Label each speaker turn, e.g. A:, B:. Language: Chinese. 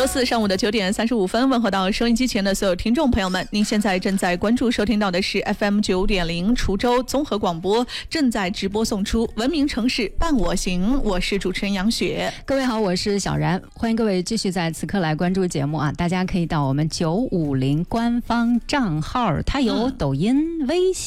A: 周四上午的9点35分，问候到收音机前的所有听众朋友们，您现在正在关注收听到的是 FM 9.0滁州综合广播，正在直播送出文明城市伴我行，我是主持人杨雪。
B: 各位好，我是小然，欢迎各位继续在此刻来关注节目啊！大家可以到我们950官方账号，它有抖音、微信。